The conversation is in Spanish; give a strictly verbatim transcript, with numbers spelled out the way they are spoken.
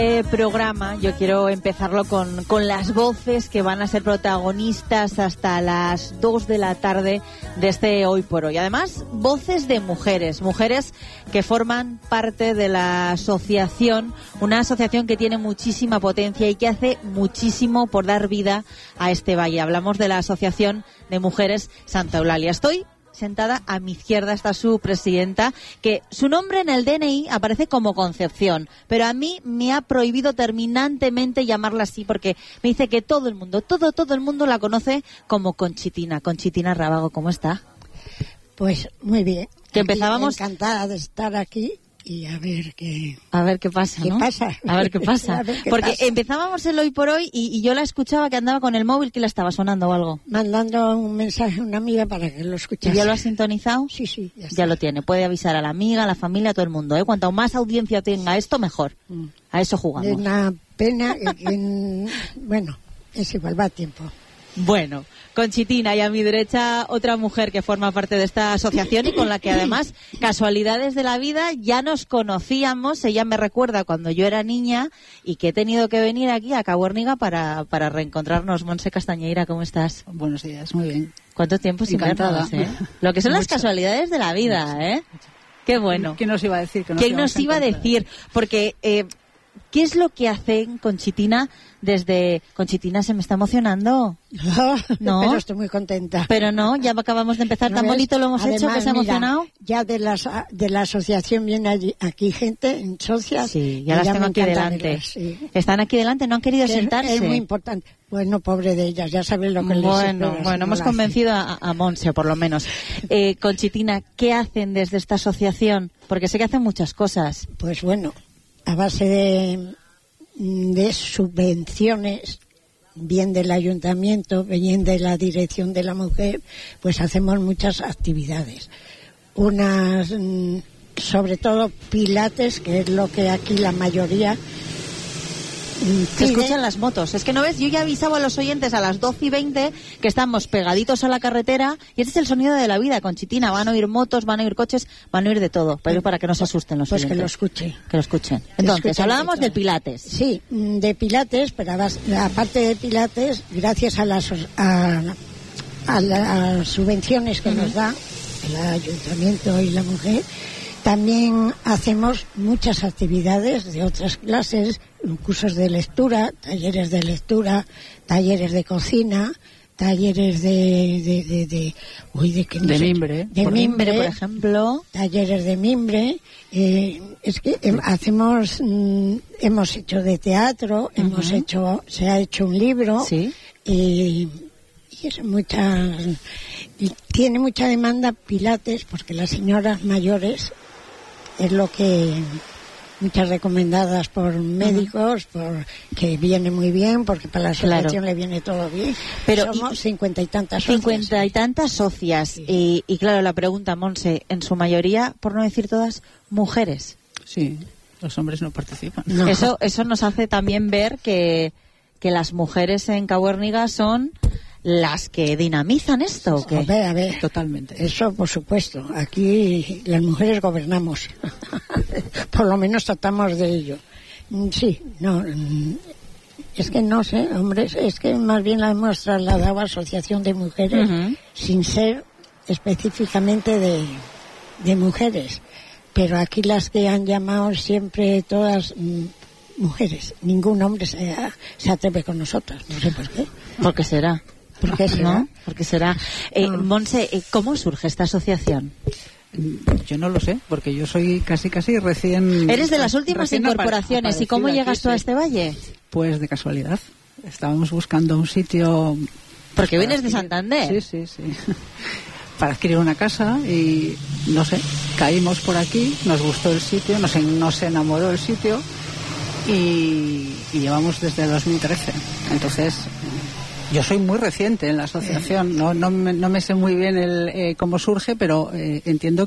Este programa yo quiero empezarlo con, con las voces que van a ser protagonistas hasta las dos de la tarde de este Hoy por Hoy. Además, voces de mujeres, mujeres que forman parte de la asociación, una asociación que tiene muchísima potencia y que hace muchísimo por dar vida a este valle. Hablamos de la Asociación de Mujeres Santa Eulalia. Estoy sentada a mi izquierda, está su presidenta, que su nombre en el D N I aparece como Concepción, pero a mí me ha prohibido terminantemente llamarla así porque me dice que todo el mundo, todo, todo el mundo la conoce como Conchitina. Conchitina Rábago, ¿cómo está? Pues muy bien. Que empezábamos... Encantada de estar aquí y a ver qué... A ver qué pasa, ¿Qué ¿no? pasa? A ver qué pasa. A ver qué porque pasa. empezábamos el Hoy por Hoy y, y yo la escuchaba que andaba con el móvil, que le estaba sonando o algo. Mandando un mensaje a una amiga para que lo escuchase. ¿Y ya lo ha sintonizado? Sí, sí. Ya, Ya lo tiene. Puede avisar a la amiga, a la familia, a todo el mundo, ¿eh? Cuanto más audiencia tenga esto, mejor. Mm. A eso jugamos. Es una pena que, que, bueno, es igual, va a tiempo. Bueno, Conchitina, y a mi derecha otra mujer que forma parte de esta asociación y con la que además, casualidades de la vida, ya nos conocíamos. Ella me recuerda cuando yo era niña y que he tenido que venir aquí a Cabuérniga para, para reencontrarnos. Monse Castañeira, ¿cómo estás? Buenos días, muy bien. ¿Cuánto tiempo sin Encantada. vernos, eh? Lo que son las Mucho. casualidades de la vida, Mucho. ¿eh? Qué bueno. ¿Quién nos iba a decir que nos ¿Quién íbamos nos iba a encontrar? decir? Porque, eh, ¿qué es lo que hacen Conchitina desde... Conchitina, se me está emocionando. No. Pero estoy muy contenta. Pero no, ya acabamos de empezar, ¿No tan ves? bonito lo hemos Además, hecho que se ha mira, emocionado. Ya de la, de la asociación viene allí, aquí gente en socias. Sí, ya y las me tengo aquí encanta delante. verlas, sí. Están aquí delante, no han querido Que sentarse. Es muy importante. Bueno, pobre de ellas, ya saben lo que les Bueno, espera si bueno, no hemos lo hacen. convencido a, a Monse, por lo menos. Eh, Conchitina, ¿qué hacen desde esta asociación? Porque sé que hacen muchas cosas. Pues bueno, a base de, de subvenciones, bien del ayuntamiento, bien de la dirección de la mujer, pues hacemos muchas actividades. Unas, mm, sobre todo pilates, que es lo que aquí la mayoría mm, Se pide. escuchan las motos. Es que no ves, yo ya avisaba a los oyentes a las doce y veinte que estamos pegaditos a la carretera y este es el sonido de la vida, Conchitina. Van a oír motos, van a oír coches, van a oír de todo, pero para que no se asusten los Pues que oyentes. lo escuche. Que lo escuchen. Entonces, Escuchen hablábamos de del todo. Pilates. Sí, mm, de pilates, pero abas- aparte de pilates, gracias a las a, a las subvenciones que Ujú. nos da el ayuntamiento y la mujer, también hacemos muchas actividades de otras clases, cursos de lectura, talleres de lectura, talleres de cocina, talleres de de de, de, uy, de, qué no De sé, mimbre. de Por mimbre, por ejemplo. talleres de mimbre, eh, es que eh, hacemos, mm, hemos hecho de teatro, Ujú. hemos hecho, se ha hecho un libro Sí. y, y es mucha, y tiene mucha demanda pilates porque las señoras mayores es lo que muchas recomendadas por médicos, por que viene muy bien, porque para la asociación Claro. le viene todo bien. Pero, somos y- cincuenta y tantas socias. Cincuenta y tantas socias. Sí. Y, y claro, la pregunta, Monse, en su mayoría, por no decir todas, mujeres. Sí, los hombres no participan. No. Eso, eso nos hace también ver que, que las mujeres en Cabuérniga son las que dinamizan esto, ¿o qué? A ver, a ver. Totalmente. Eso, por supuesto. Aquí las mujeres gobernamos. Por lo menos tratamos de ello. Mm, Sí, no. mm, Es que no sé, hombres, es que más bien la hemos trasladado a Asociación de Mujeres Ujú. sin ser específicamente de, de mujeres. Pero aquí las que han llamado siempre todas mm, mujeres. Ningún hombre se, se atreve con nosotras. No sé por qué. ¿Por qué será? ¿Por qué será? ¿No? ¿Por qué será? Eh, No. Monse, eh, ¿cómo surge esta asociación? Yo no lo sé, porque yo soy casi casi recién... Eres de las últimas recién apa- incorporaciones. ¿Y cómo aparecida llegas aquí, tú a sí. este valle? Pues de casualidad. Estábamos buscando un sitio... Porque para vienes de adquirir- Santander. Sí, sí, sí. Para adquirir una casa y, no sé, caímos por aquí, nos gustó el sitio, nos, en- nos enamoró el sitio y, y llevamos desde dos mil trece. Entonces, yo soy muy reciente en la asociación, no, no, me, no me sé muy bien el, eh, cómo surge, pero eh, entiendo